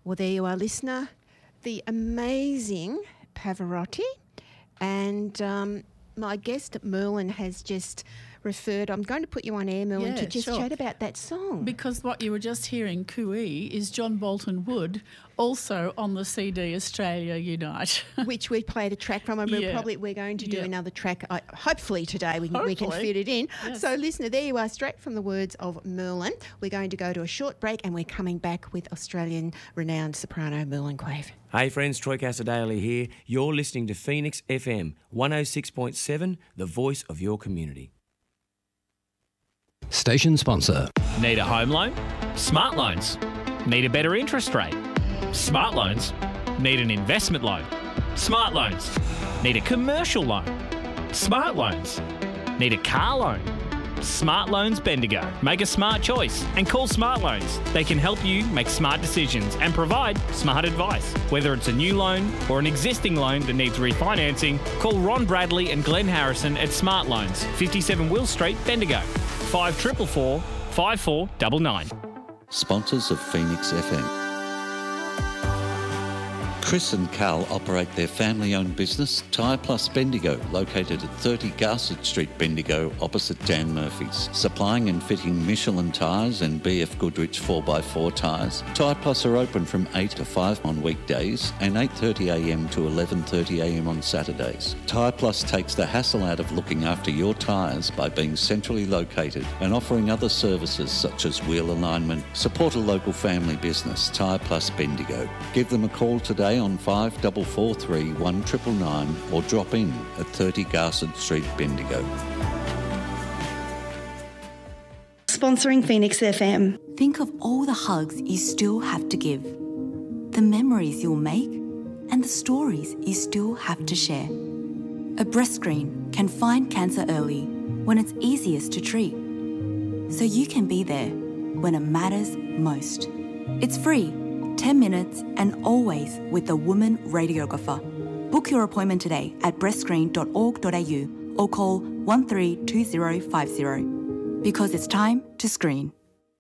Well, there you are, listener. The amazing Pavarotti. And my guest, Merlin, has just referred. I'm going to put you on air, Merlin, to just chat about that song. Because what you were just hearing, Cooee, is John Bolton Wood, also on the CD Australia Unite. Which we played a track from, and we're going to do another track, hopefully today we can fit it in. Yes. So, listener, there you are, straight from the words of Merlin. We're going to go to a short break, and we're coming back with Australian renowned soprano Merlin Quave. Hey friends, Troy Casadale here. You're listening to Phoenix FM 106.7, the voice of your community. Station sponsor. Need a home loan? Smart Loans. Need a better interest rate? Smart Loans. Need an investment loan? Smart Loans. Need a commercial loan? Smart Loans. Need a car loan? Smart Loans Bendigo. Make a smart choice and call Smart Loans. They can help you make smart decisions and provide smart advice. Whether it's a new loan or an existing loan that needs refinancing, call Ron Bradley and Glenn Harrison at Smart Loans, 57 Will Street, Bendigo. 5444 5499. Sponsors of Phoenix FM. Chris and Carl operate their family-owned business, Tyre Plus Bendigo, located at 30 Garsett Street, Bendigo, opposite Dan Murphy's. Supplying and fitting Michelin tyres and BF Goodrich 4x4 tyres. Tyre Plus are open from 8 to 5 on weekdays and 8:30am to 11:30am on Saturdays. Tyre Plus takes the hassle out of looking after your tyres by being centrally located and offering other services such as wheel alignment. Support a local family business, Tyre Plus Bendigo. Give them a call today on 5443 1999 or drop in at 30 Garsett Street, Bendigo. Sponsoring Phoenix FM. Think of all the hugs you still have to give, the memories you'll make, and the stories you still have to share. A breast screen can find cancer early when it's easiest to treat, so you can be there when it matters most. It's free, 10 minutes, and always with a woman radiographer. Book your appointment today at breastscreen.org.au or call 132050 because it's time to screen.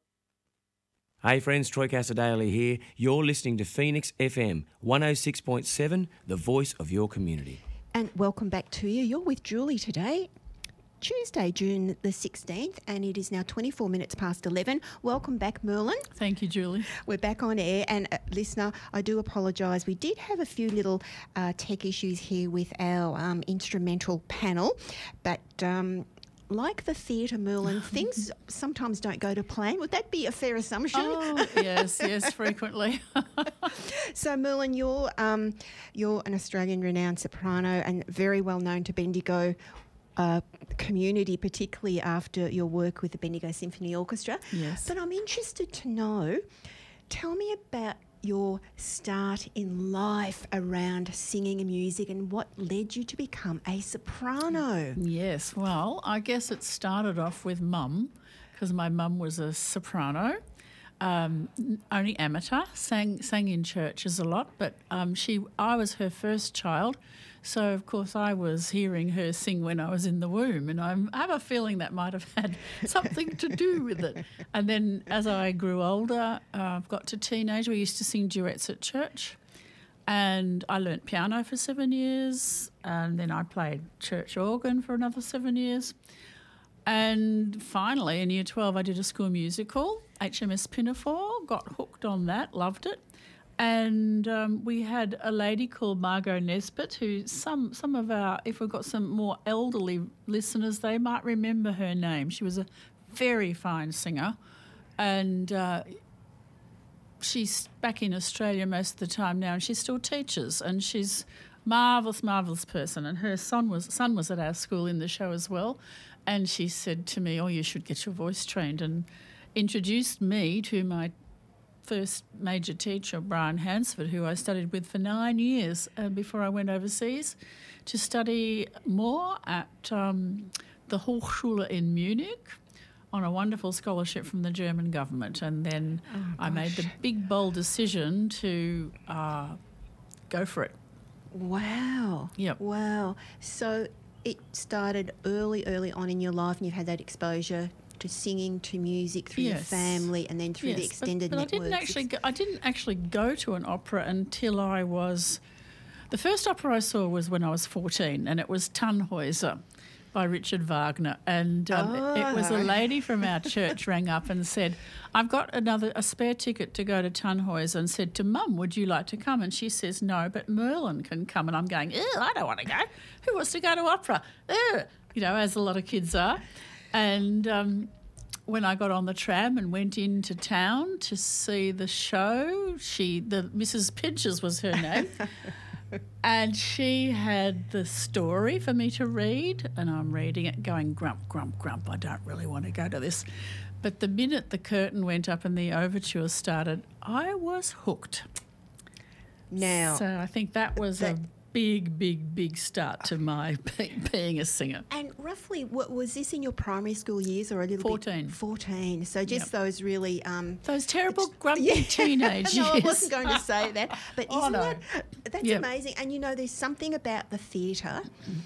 Hey friends, Troy Casadale here. You're listening to Phoenix FM 106.7, the voice of your community. And welcome back to you. You're with Julie today. Tuesday, June the 16th, and it is now 24 minutes past 11. Welcome back, Merlin. Thank you, Julie. We're back on air, and listener, I do apologise. We did have a few little tech issues here with our instrumental panel, but like the theatre, Merlin, things sometimes don't go to plan. Would that be a fair assumption? Oh, yes, frequently. So, Merlin, you're an Australian renowned soprano and very well known to Bendigo community, particularly after your work with the Bendigo Symphony Orchestra. Yes. But I'm interested to know, tell me about your start in life around singing and music and what led you to become a soprano. Yes, well, I guess it started off with Mum, because my mum was a soprano. Only amateur, sang in churches a lot, but I was her first child, so of course I was hearing her sing when I was in the womb, and I have a feeling that might have had something to do with it. And then as I grew older, got to teenage, we used to sing duets at church, and I learnt piano for 7 years, and then I played church organ for another 7 years. And finally, in Year 12, I did a school musical, HMS Pinafore, got hooked on that, loved it. And we had a lady called Margot Nesbitt who some of our, if we've got some more elderly listeners, they might remember her name. She was a very fine singer, and she's back in Australia most of the time now, and she still teaches, and she's marvellous person. And her son was at our school in the show as well. And she said to me, oh, you should get your voice trained, and introduced me to my first major teacher, Brian Hansford, who I studied with for 9 years before I went overseas to study more at the Hochschule in Munich on a wonderful scholarship from the German government. And then I made the big, bold decision to go for it. Wow. Yep. Wow. So it started early on in your life, and you've had that exposure to singing, to music through your Yes. family, and then through the extended but networks. I didn't actually go to an opera until I was. The first opera I saw was when I was 14, and it was Tannhäuser by Richard Wagner. And it was a lady from our church rang up and said, I've got a spare ticket to go to Tannhäuser, and said to Mum, would you like to come? And she says, no, but Merlin can come. And I'm going, I don't want to go. Who wants to go to opera? You know, as a lot of kids are. And when I got on the tram and went into town to see the show, Mrs. Pinches was her name. And she had the story for me to read, and I'm reading it going, grump, grump, grump, I don't really want to go to this. But the minute the curtain went up and the overture started, I was hooked. Now, So I think that was a big, big, big start to my being a singer. and roughly, what was this in your primary school years or a little 14. bit? 14. So just those really... Those terrible, grumpy teenage years. No, I wasn't going to say that. But Oh, isn't no. that's Yep. amazing. And, you know, there's something about the theatre.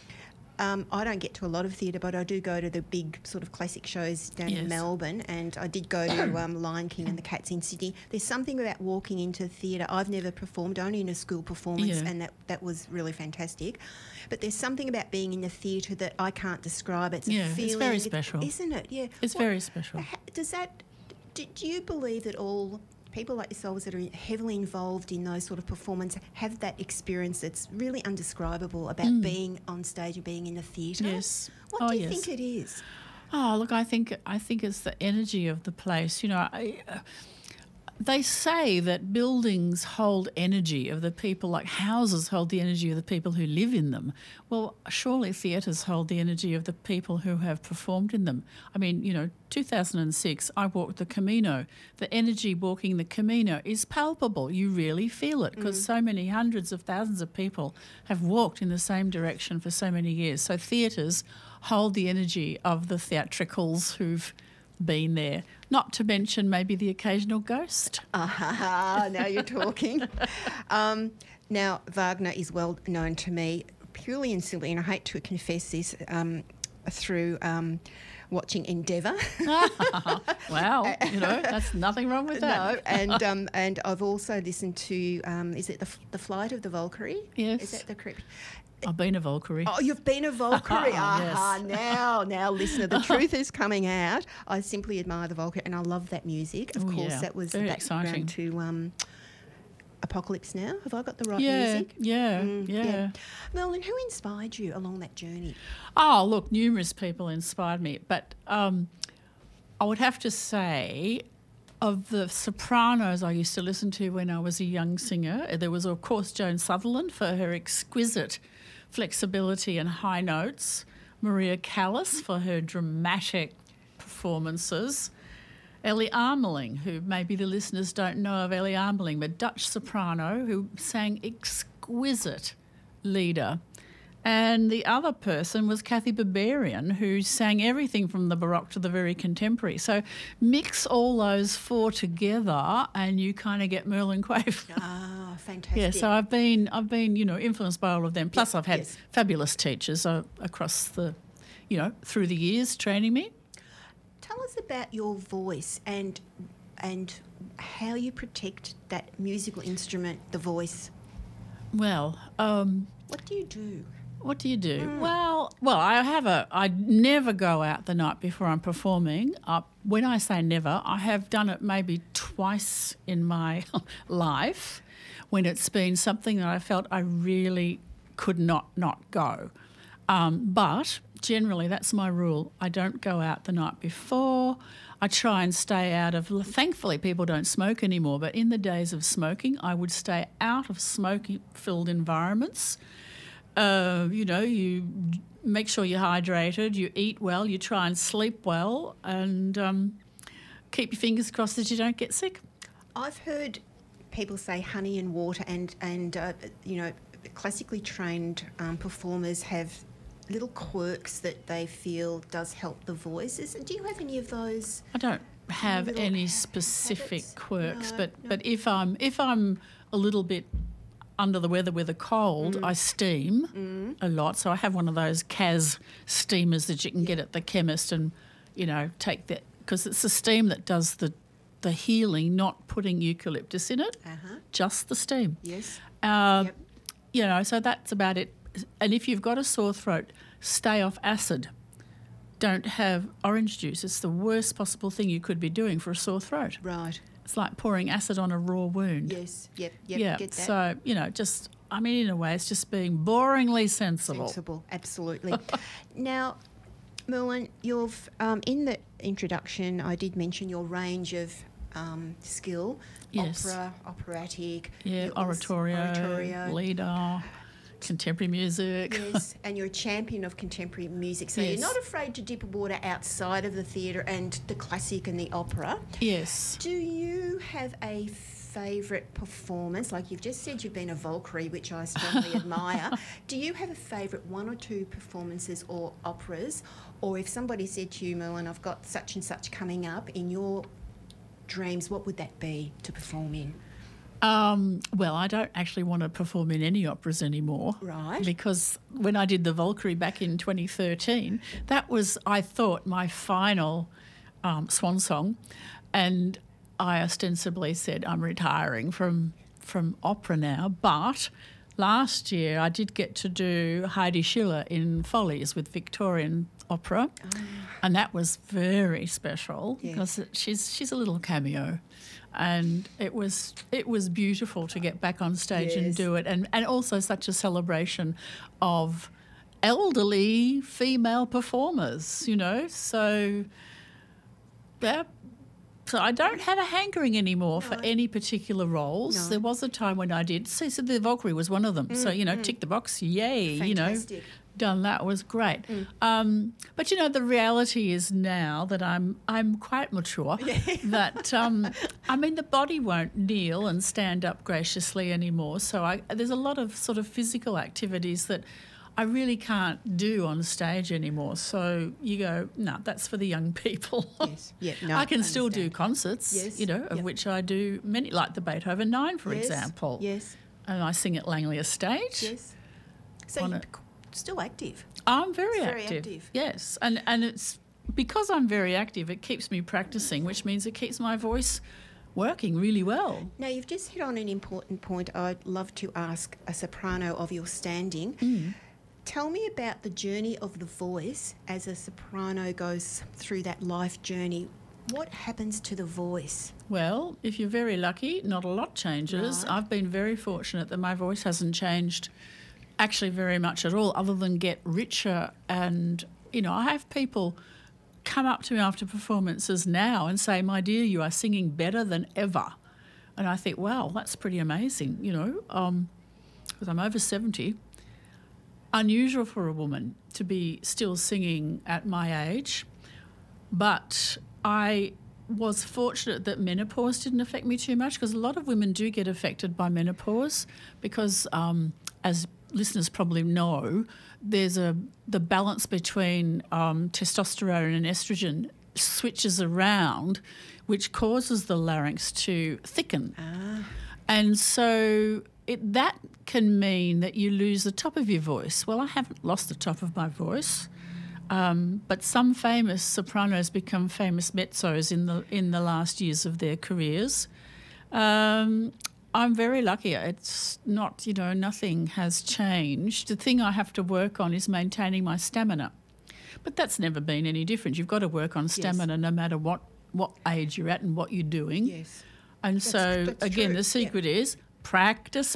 I don't get to a lot of theatre, but I do go to the big sort of classic shows down in Yes. Melbourne, and I did go to Lion King and the Cats in Sydney. There's something about walking into theatre. I've never performed, only in a school performance, Yeah. and that was really fantastic. But there's something about being in the theatre that I can't describe. It's a Yeah, it's feeling, very special. isn't it? Yeah, It's very special. Do you believe that all people like yourselves that are heavily involved in those sort of performances have that experience that's really undescribable about being on stage and being in the theatre? Yes. What Oh, do you yes. think it is? Oh, look, I think it's the energy of the place. You know, they say that buildings hold energy of the people, like houses hold the energy of the people who live in them. Well, surely theatres hold the energy of the people who have performed in them. I mean, you know, 2006, I walked the Camino. The energy walking the Camino is palpable. You really feel it because so many hundreds of thousands of people have walked in the same direction for so many years. So theatres hold the energy of the theatricals who've been there, not to mention maybe the occasional ghost. Now you're talking. Now, Wagner is well known to me purely and simply, and I hate to confess this, through watching Endeavour. Wow, you know, that's nothing wrong with that. No, and I've also listened to, is it the Flight of the Valkyrie? Yes. Is that the correct? I've been a Valkyrie. Oh, you've been a Valkyrie. Yes. Now, listener, the truth is coming out. I simply admire the Valkyrie, and I love that music. Of Oh, course, yeah. that was Very the exciting. background to Apocalypse Now. Have I got the right Yeah, music? yeah. Merlin, who inspired you along that journey? Oh, look, numerous people inspired me, but I would have to say of the sopranos I used to listen to when I was a young singer, there was, of course, Joan Sutherland for her exquisite flexibility and high notes, Maria Callas for her dramatic performances, Ellie Ameling, who maybe the listeners don't know of Ellie Ameling, but Dutch soprano who sang exquisite lieder. And the other person was Kathy Barbarian, who sang everything from the Baroque to the very contemporary. So mix all those four together and you kind of get Merlin Quaife. Ah, fantastic. Yeah, so I've been influenced by all of them. Plus I've had yes. fabulous teachers across the, through the years training me. Tell us about your voice and how you protect that musical instrument, the voice. Well, What do you do? what do you do? Well, I never go out the night before I'm performing. When I say never, I have done it maybe twice in my life when it's been something that I felt I really could not go. But generally, that's my rule. I don't go out the night before. I try and stay out of... Thankfully, people don't smoke anymore, but in the days of smoking, I would stay out of smoke-filled environments. You make sure you're hydrated, you eat well, you try and sleep well, and keep your fingers crossed that you don't get sick. I've heard people say honey and water, and classically trained performers have little quirks that they feel does help the voices. Do you have any of those? I don't have Little any specific habits? quirks, No, but if I'm a little bit under the weather with a cold, I steam a lot. So I have one of those Kaz steamers that you can get at the chemist and, take the because it's the steam that does the healing, not putting eucalyptus in it, just the steam. Yes. Yep. You know, so that's about it. And if you've got a sore throat, stay off acid. Don't have orange juice. It's the worst possible thing you could be doing for a sore throat. Right. It's like pouring acid on a raw wound. Yes. Yep. Yeah. Get that. So, you know, just, I mean, in a way, it's just being boringly sensible. Sensible, absolutely. Now, Merlin, you've in the introduction, I did mention your range of skill. Yes. Opera, operatic. Yeah, you're also- oratorio, leader, contemporary music. Yes, and you're a champion of contemporary music. So Yes. you're not afraid to dip water outside of the theatre and the classic and the opera. Yes. Do you have a favourite performance? Like you've just said you've been a Valkyrie, which I strongly admire. Do you have a favourite one or two performances or operas? Or if somebody said to you, Merlin, I've got such and such coming up in your dreams, what would that be to perform in? Well, I don't actually want to perform in any operas anymore. Right. Because when I did the Valkyrie back in 2013, that was, I thought, my final swan song. And I ostensibly said I'm retiring from opera now. But last year I did get to do Heidi Schiller in Follies with Victorian Opera. And that was very special because she's a little cameo. And it was beautiful to get back on stage and do it, and also such a celebration of elderly female performers, you know. So yeah, so I don't have a hankering anymore for any particular roles. No. There was a time when I did. So the Valkyrie was one of them. So, you know, tick the box, yay, Fantastic. you know. Done that was great, but you know the reality is now that I'm quite mature. That I mean the body won't kneel and stand up graciously anymore. So there's a lot of sort of physical activities that I really can't do on stage anymore. So you go, no, that's for the young people. Yes, yeah, no, I can I still do understand. concerts, Yes, you know, of yep. which I do many, like the Beethoven 9, for Yes, example. Yes, And I sing at Langley Estate. yes. So On you're it. still active. I'm very It's very active. active. Yes, and it's because I'm very active, it keeps me practicing, which means it keeps my voice working really well. Now, you've just hit on an important point I'd love to ask a soprano of your standing. Tell me about the journey of the voice as a soprano goes through that life journey. What happens to the voice? Well, if you're very lucky, not a lot changes. Right. I've been very fortunate that my voice hasn't changed actually very much at all, other than get richer. And, you know, I have people come up to me after performances now and say, my dear, you are singing better than ever. And I think, wow, that's pretty amazing, you know, because I'm over 70. Unusual for a woman to be still singing at my age. But I was fortunate that menopause didn't affect me too much, because a lot of women do get affected by menopause because, as listeners probably know, there's the balance between testosterone and estrogen switches around, which causes the larynx to thicken. And so that can mean that you lose the top of your voice. Well, I haven't lost the top of my voice. But some famous sopranos become famous mezzos in the last years of their careers. I'm very lucky. It's not, you know, nothing has changed. The thing I have to work on is maintaining my stamina. But that's never been any different. You've got to work on stamina no matter what age you're at and what you're doing. Yes. And so, that's again, true. the secret is practice.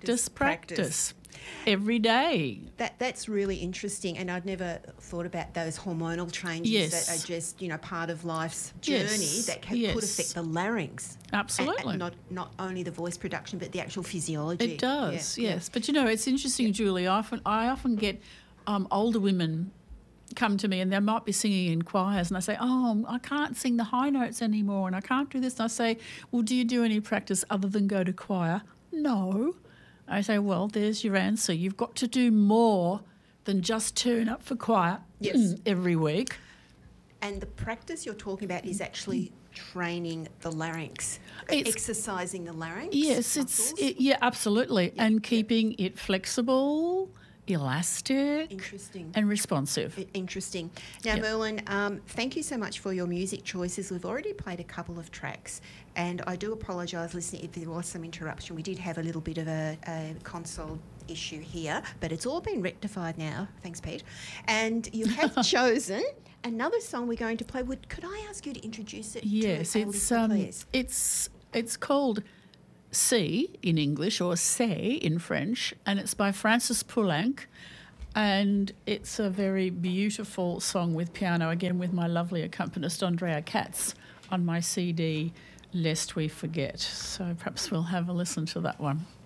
Every day. That's really interesting, and I'd never thought about those hormonal changes Yes. that are just, you know, part of life's journey Yes, that could yes. affect the larynx. Absolutely. And not only the voice production, but the actual physiology. It does, Yeah, yes. But, you know, it's interesting, Julie. I often get older women come to me and they might be singing in choirs and I say, oh, I can't sing the high notes anymore and I can't do this. And I say, well, do you do any practice other than go to choir? No. I say, well, there's your answer. You've got to do more than just turn up for choir every week. And the practice you're talking about is actually training the larynx, It's- exercising the larynx. Yes, muscles. yeah, absolutely. And keeping it flexible, elastic, Interesting. and responsive. Interesting. Now, Yep. Merlin, thank you so much for your music choices. We've already played a couple of tracks, and I do apologise, listening, if there was some interruption. We did have a little bit of a console issue here, but it's all been rectified now. Thanks, Pete. And you have chosen another song we're going to play. Could I ask you to introduce it? Yes, to our listener, please? it's called C in English or C'est in French, and it's by Francis Poulenc, and it's a very beautiful song with piano, again with my lovely accompanist Andrea Katz on my CD, Lest We Forget. So perhaps we'll have a listen to that one.